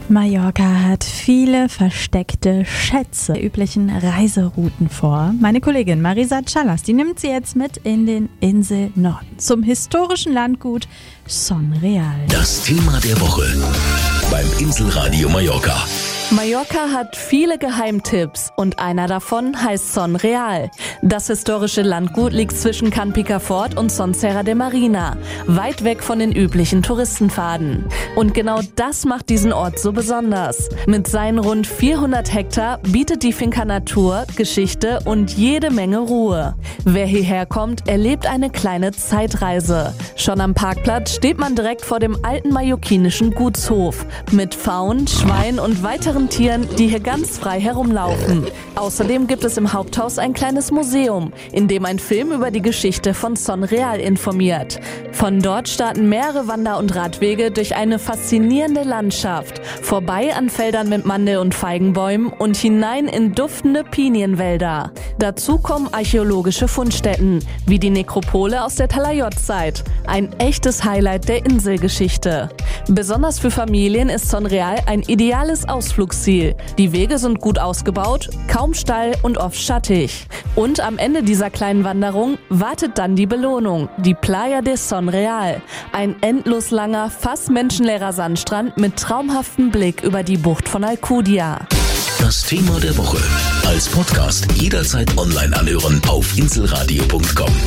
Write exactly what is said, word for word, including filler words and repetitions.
Mallorca hat viele versteckte Schätze, der üblichen Reiserouten vor. Meine Kollegin Marisa Callas, die nimmt sie jetzt mit in den Inselnorden zum historischen Landgut Son Real. Das Thema der Woche beim Inselradio Mallorca. Mallorca hat viele Geheimtipps und einer davon heißt Son Real. Das historische Landgut liegt zwischen Can Picafort und Son Serra de Marina, weit weg von den üblichen Touristenpfaden. Und genau das macht diesen Ort so besonders. Mit seinen rund vierhundert Hektar bietet die Finca Natur, Geschichte und jede Menge Ruhe. Wer hierher kommt, erlebt eine kleine Zeitreise. Schon am Parkplatz steht man direkt vor dem alten mallorquinischen Gutshof mit Pfauen, Schweinen und weiteren Tieren, die hier ganz frei herumlaufen. Außerdem gibt es im Haupthaus ein kleines Museum, in dem ein Film über die Geschichte von Son Real informiert. Von dort starten mehrere Wander- und Radwege durch eine faszinierende Landschaft, vorbei an Feldern mit Mandel- und Feigenbäumen und hinein in duftende Pinienwälder. Dazu kommen archäologische Fundstätten, wie die Nekropole aus der Talayot-Zeit. Ein echtes Highlight der Inselgeschichte. Besonders für Familien ist Son Real ein ideales Ausflugsziel. Die Wege sind gut ausgebaut, kaum Stall und oft schattig. Und am Ende dieser kleinen Wanderung wartet dann die Belohnung, die Playa de Son Real. Ein endlos langer, fast menschenleerer Sandstrand mit traumhaftem Blick über die Bucht von Alcudia. Das Thema der Woche als Podcast jederzeit online anhören auf inselradio punkt com.